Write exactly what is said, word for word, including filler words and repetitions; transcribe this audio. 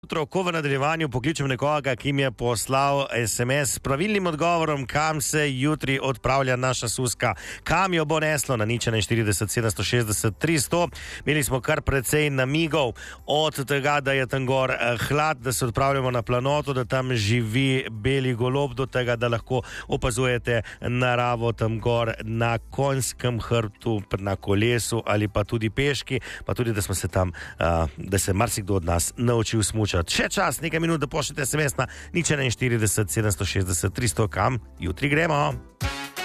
Jutro, ko v nadaljevanju pokličem nekoga, ki mi je poslal es em es s pravilnim odgovorom, kam se jutri odpravlja naša suska, kam jo bo neslo na nič štirideset sedemsto šestdeset tristo. Imeli smo kar precej namigov od tega, da je tam gor hlad, da se odpravljamo na planoto, da tam živi beli golob, do tega, da lahko opazujete naravo tam gor na konjskem hrbtu, na kolesu ali pa tudi peški, pa tudi, da smo se tam, uh, da se marsikdo od nas naučil smučati. Še čas, nekaj minut, da pošljete es em es na nič štirideset sedemsto šestdeset tristo, kam jutri gremo.